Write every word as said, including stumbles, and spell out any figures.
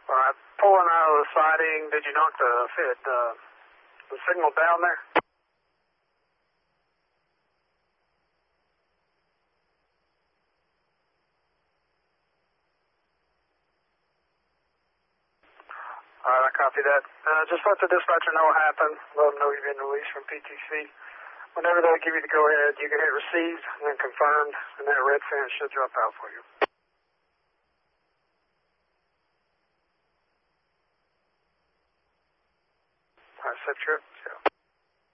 All right, pulling out of the siding, did you knock the fit, uh, the signal down there? All right, I copy that. Uh, just let the dispatcher know what happened. Let them know you've been released from P T C. Whenever they give you the go-ahead, you can hit received and then confirmed, and that red fan should drop out for you. All right, safe trip.